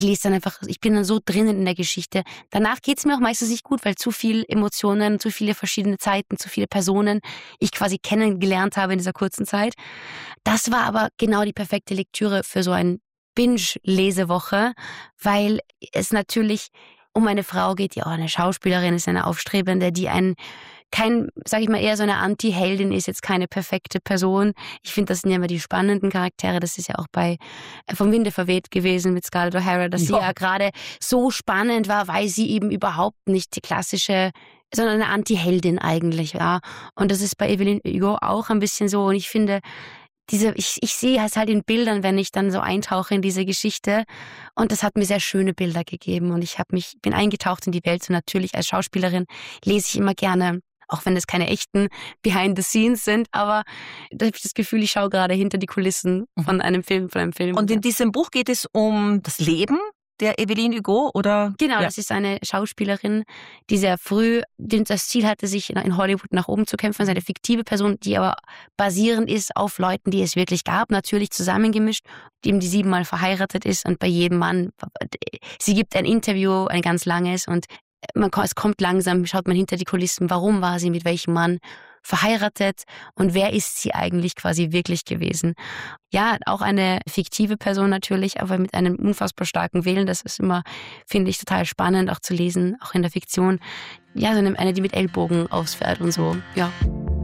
lese dann einfach, ich bin dann so drinnen in der Geschichte. Danach geht's mir auch meistens nicht gut, weil zu viel Emotionen, zu viele verschiedene Zeiten, zu viele Personen ich quasi kennengelernt habe in dieser kurzen Zeit. Das war aber genau die perfekte Lektüre für so ein Binge-Lesewoche, weil es natürlich um eine Frau geht, die auch eine Schauspielerin ist, eine Aufstrebende, die sag ich mal, eher so eine Anti-Heldin ist, jetzt keine perfekte Person. Ich finde, das sind ja immer die spannenden Charaktere. Das ist ja auch bei Vom Winde verweht gewesen mit Scarlett O'Hara, dass sie ja gerade so spannend war, weil sie eben überhaupt nicht die klassische, sondern eine Anti-Heldin eigentlich war. Und das ist bei Evelyn Hugo auch ein bisschen so. Und ich finde, ich sehe es halt in Bildern, wenn ich dann so eintauche in diese Geschichte. Und das hat mir sehr schöne Bilder gegeben. Und ich bin eingetaucht in die Welt. Und natürlich als Schauspielerin lese ich immer gerne, auch wenn es keine echten Behind the Scenes sind, aber da habe ich das Gefühl, ich schaue gerade hinter die Kulissen von einem Film. Und in diesem Buch geht es um das Leben der Evelyn Hugo, oder? Genau, ja. Das ist eine Schauspielerin, die sehr früh das Ziel hatte, sich in Hollywood nach oben zu kämpfen. Das ist eine fiktive Person, die aber basierend ist auf Leuten, die es wirklich gab, natürlich zusammengemischt, die 7-mal verheiratet ist und bei jedem Mann, sie gibt ein Interview, ein ganz langes, und es kommt langsam, schaut man hinter die Kulissen, warum war sie mit welchem Mann verheiratet und wer ist sie eigentlich quasi wirklich gewesen. Ja, auch eine fiktive Person natürlich, aber mit einem unfassbar starken Willen. Das ist immer, finde ich, total spannend auch zu lesen, auch in der Fiktion. Ja, so eine, die mit Ellbogen aufs Pferd und so, ja.